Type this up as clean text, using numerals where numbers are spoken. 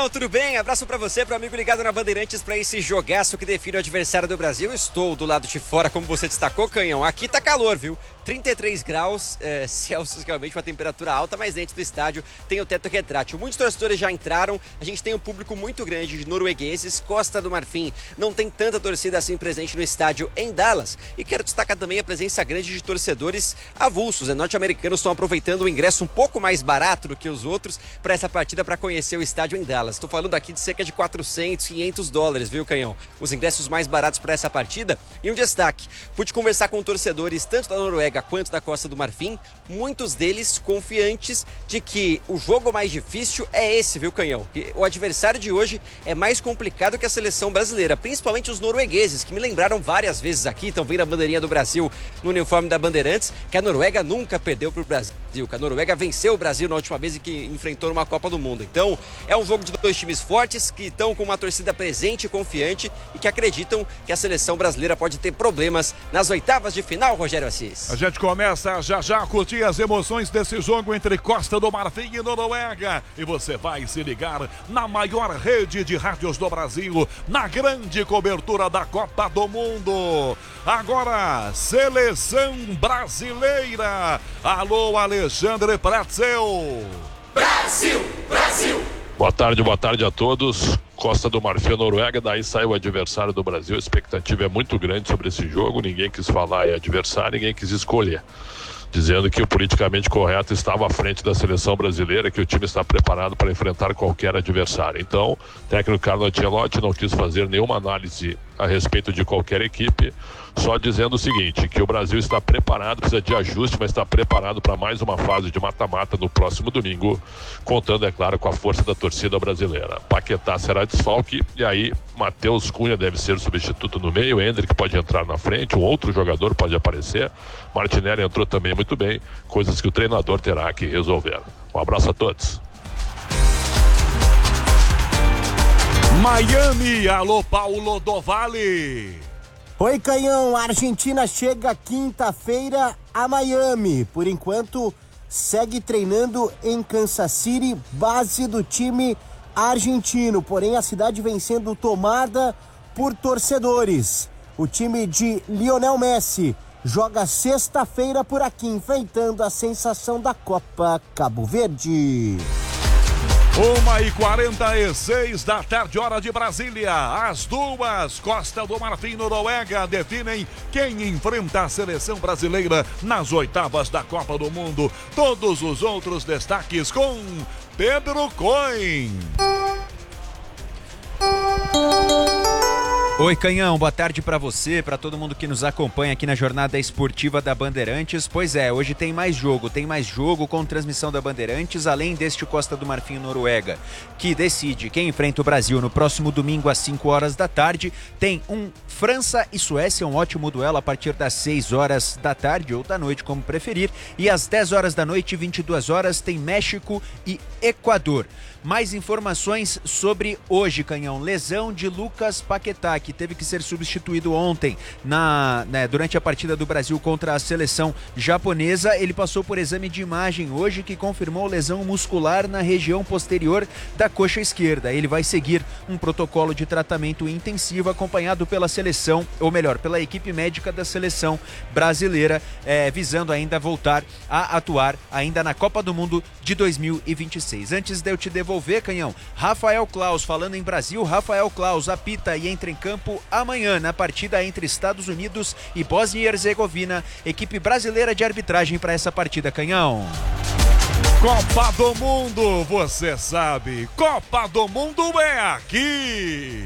Canhão, tudo bem? Abraço pra você, pro amigo ligado na Bandeirantes pra esse jogaço que define o adversário do Brasil. Estou do lado de fora, como você destacou, Canhão. Aqui tá calor, viu? 33 graus Celsius, realmente uma temperatura alta, mas dentro do estádio tem o teto retrátil. Muitos torcedores já entraram, a gente tem um público muito grande de noruegueses. Costa do Marfim não tem tanta torcida assim presente no estádio em Dallas. E quero destacar também a presença grande de torcedores avulsos. Norte-americanos estão aproveitando o ingresso um pouco mais barato do que os outros para essa partida, para conhecer o estádio em Dallas. Estou falando aqui de cerca de 400, 500 dólares, viu, Canhão? Os ingressos mais baratos para essa partida. E um destaque, pude conversar com torcedores tanto da Noruega quanto da Costa do Marfim, muitos deles confiantes de que o jogo mais difícil é esse, viu, Canhão? Que o adversário de hoje é mais complicado que a seleção brasileira, principalmente os noruegueses, que me lembraram várias vezes aqui, estão vendo a bandeirinha do Brasil no uniforme da Bandeirantes, que a Noruega nunca perdeu para o Brasil, que a Noruega venceu o Brasil na última vez e que enfrentou numa Copa do Mundo. Então, é um jogo de dois times fortes, que estão com uma torcida presente e confiante e que acreditam que a seleção brasileira pode ter problemas nas oitavas de final, Rogério Assis. A gente começa já a curtir as emoções desse jogo entre Costa do Marfim e Noruega. E você vai se ligar na maior rede de rádios do Brasil, na grande cobertura da Copa do Mundo. Agora, seleção brasileira. Alô, Alexandre Pretzel. Brasil, Brasil. Boa tarde a todos. Costa do Marfim, Noruega, daí sai o adversário do Brasil. A expectativa é muito grande sobre esse jogo. Ninguém quis falar em adversário, ninguém quis escolher, dizendo que o politicamente correto estava à frente da seleção brasileira, que o time está preparado para enfrentar qualquer adversário. Então, o técnico Carlo Ancelotti não quis fazer nenhuma análise a respeito de qualquer equipe, só dizendo o seguinte, que o Brasil está preparado, precisa de ajuste, mas está preparado para mais uma fase de mata-mata no próximo domingo, contando, é claro, com a força da torcida brasileira. Paquetá será desfalque, e aí Matheus Cunha deve ser substituto no meio, Endrick pode entrar na frente, um outro jogador pode aparecer, Martinelli entrou também muito bem, coisas que o treinador terá que resolver. Um abraço a todos. Miami, alô Paulo do Vale. Oi, Canhão, a Argentina chega quinta-feira a Miami. Por enquanto, segue treinando em Kansas City, base do time argentino. Porém, a cidade vem sendo tomada por torcedores. O time de Lionel Messi joga sexta-feira por aqui, enfrentando a sensação da Copa Cabo Verde. 1h46 da tarde, hora de Brasília. As duas, Costa do Marfim e Noruega, definem quem enfrenta a seleção brasileira nas oitavas da Copa do Mundo. Todos os outros destaques com Pedro Cohen. Oi, Canhão, boa tarde para você, para todo mundo que nos acompanha aqui na jornada esportiva da Bandeirantes. Pois é, hoje tem mais jogo com transmissão da Bandeirantes, além deste Costa do Marfim e Noruega, que decide quem enfrenta o Brasil no próximo domingo às 5 horas da tarde. Tem um França e Suécia, um ótimo duelo a partir das 6 horas da tarde ou da noite, como preferir. E às 10 horas da noite, 22 horas, tem México e Equador. Mais informações sobre hoje, Canhão. Lesão de Lucas Paquetá, que teve que ser substituído ontem durante a partida do Brasil contra a seleção japonesa. Ele passou por exame de imagem hoje, que confirmou lesão muscular na região posterior da coxa esquerda. Ele vai seguir um protocolo de tratamento intensivo acompanhado pela seleção, ou melhor, pela equipe médica da seleção brasileira, visando ainda voltar a atuar ainda na Copa do Mundo de 2026. Antes de eu te devolver, Canhão, Rafael Claus, falando em Brasil, Rafael Claus apita e entra em campo amanhã na partida entre Estados Unidos e Bósnia e Herzegovina. Equipe brasileira de arbitragem para essa partida, Canhão. Copa do Mundo, você sabe, Copa do Mundo é aqui.